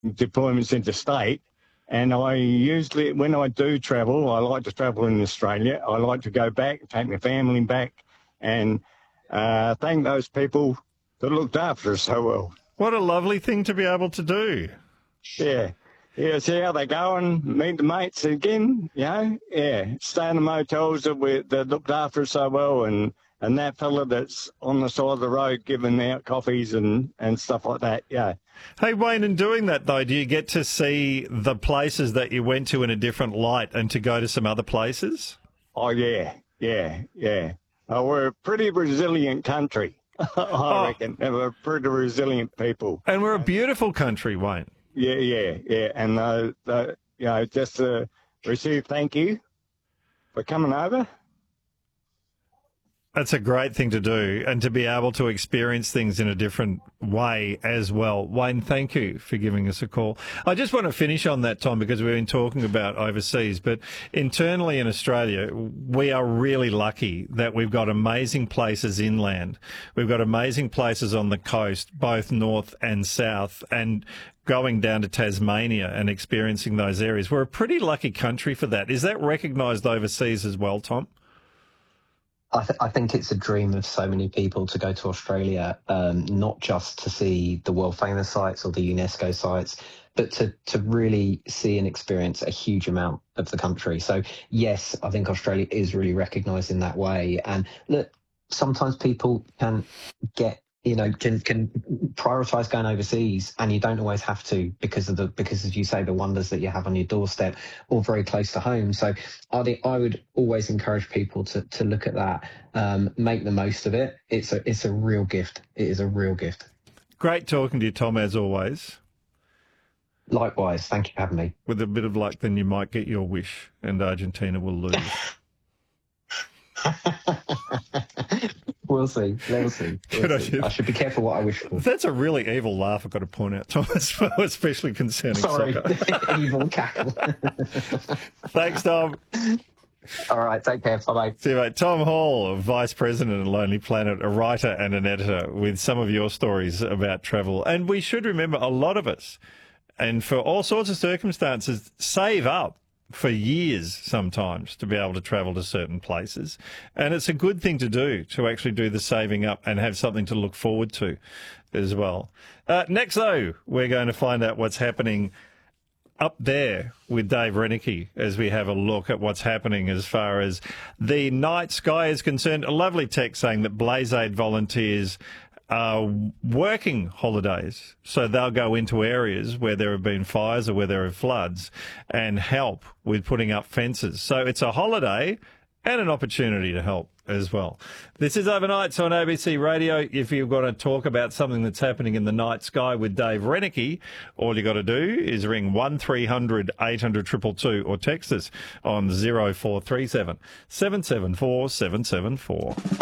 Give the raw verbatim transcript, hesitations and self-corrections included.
deployments interstate. And I usually, when I do travel, I like to travel in Australia. I like to go back, take my family back, and uh, thank those people that looked after us so well. What a lovely thing to be able to do. Yeah. Yeah, see how they go and meet the mates again, you know? Yeah, stay in the motels that, we, that looked after us so well, and, and that fella that's on the side of the road giving out coffees and, and stuff like that, yeah. Hey, Wayne, in doing that, though, do you get to see the places that you went to in a different light and to go to some other places? Oh, yeah, yeah, yeah. Oh, we're a pretty resilient country, I oh. reckon. We're pretty resilient people. And we're a beautiful country, Wayne. Yeah, yeah, yeah. And, uh, the, you know, just to receive thank you for coming over. That's a great thing to do, and to be able to experience things in a different way as well. Wayne, thank you for giving us a call. I just want to finish on that, Tom, because we've been talking about overseas, but internally in Australia, we are really lucky that we've got amazing places inland. We've got amazing places on the coast, both north and south, and going down to Tasmania and experiencing those areas. We're a pretty lucky country for that. Is that recognised overseas as well, Tom? I, th- I think it's a dream of so many people to go to Australia, um, not just to see the world famous sites or the UNESCO sites, but to, to really see and experience a huge amount of the country. So, yes, I think Australia is really recognised in that way. And look, sometimes people can get you know, can can prioritise going overseas, and you don't always have to because of the because as you say, the wonders that you have on your doorstep or very close to home. So I I would always encourage people to to look at that, um, make the most of it. It's a it's a real gift. It is a real gift. Great talking to you, Tom, as always. Likewise, thank you for having me. With a bit of luck, then you might get your wish, and Argentina will lose. We'll see. We'll see. We'll see. I should be careful what I wish for. That's a really evil laugh, I've got to point out, Thomas, especially concerning Sorry. soccer. Evil cackle. Thanks, Tom. All right, take care. Bye-bye. See you, mate. Tom Hall, Vice President of Lonely Planet, a writer and an editor, with some of your stories about travel. And we should remember, a lot of us, and for all sorts of circumstances, save up for years sometimes to be able to travel to certain places. And it's a good thing to do, to actually do the saving up and have something to look forward to as well. Uh, next, though, we're going to find out what's happening up there with Dave Renicky as we have a look at what's happening as far as the night sky is concerned. A lovely text saying that Blaze Aid volunteers are working holidays, so they'll go into areas where there have been fires or where there are floods and help with putting up fences. So it's a holiday and an opportunity to help as well. This is Overnights on A B C Radio. If you've got to talk about something that's happening in the night sky with Dave Renicky, all you got to do is ring one three hundred eight hundred two two two or text us on zero four three seven seven seven four seven seven four.